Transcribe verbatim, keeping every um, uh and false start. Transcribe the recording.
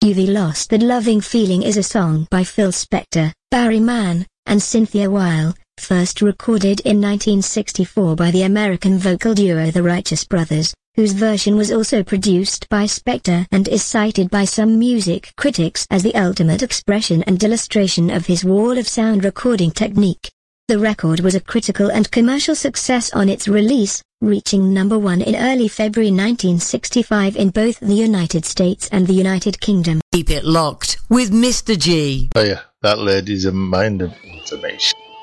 You've Lost That Loving Feeling is a song by Phil Spector, Barry Mann, and Cynthia Weil, first recorded in nineteen sixty-four by the American vocal duo The Righteous Brothers, whose version was also produced by Spector and is cited by some music critics as the ultimate expression and illustration of his wall of sound recording technique. The record was a critical and commercial success on its release, reaching number one in early February nineteen sixty-five in both the United States and the United Kingdom. Keep it locked with Mister G. Oh yeah, that lady's a mind of information.